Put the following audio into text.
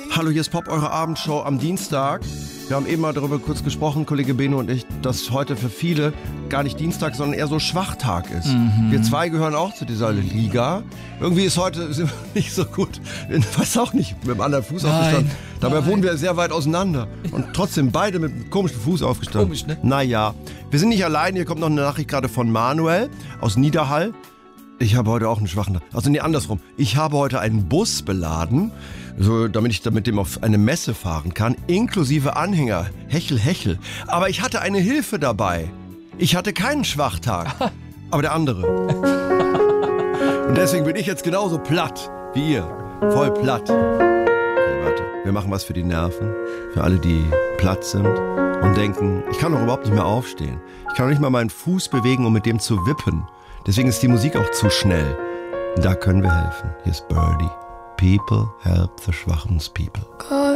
Hallo, hier ist Pop, eure Abendshow am Dienstag. Wir haben eben mal darüber kurz gesprochen, Kollege Beno und ich, dass heute für viele gar nicht Dienstag, sondern eher so Schwachtag ist. Wir zwei gehören auch zu dieser Liga. Irgendwie ist heute nicht so gut, ich weiß auch nicht, mit dem anderen Fuß aufgestanden. Dabei wohnen wir sehr weit auseinander. Und trotzdem beide mit einem komischen Fuß aufgestanden. Komisch, ne? Naja, wir sind nicht allein. Hier kommt noch eine Nachricht gerade von Manuel aus Niederhall. Ich habe heute auch einen schwachen Tag. Also nee, andersrum. Ich habe heute einen Bus beladen, so, damit ich mit dem auf eine Messe fahren kann, inklusive Anhänger. Hechel, hechel. Aber ich hatte eine Hilfe dabei. Ich hatte keinen Schwachtag, aber der andere. Und deswegen bin ich jetzt genauso platt wie ihr. Voll platt. Okay, warte. Wir machen was für die Nerven. Für alle, die platt sind und denken, ich kann doch überhaupt nicht mehr aufstehen. Ich kann doch nicht mal meinen Fuß bewegen, um mit dem zu wippen. Deswegen ist die Musik auch zu schnell. Da können wir helfen. Hier ist Birdie. People help the Schwachens people.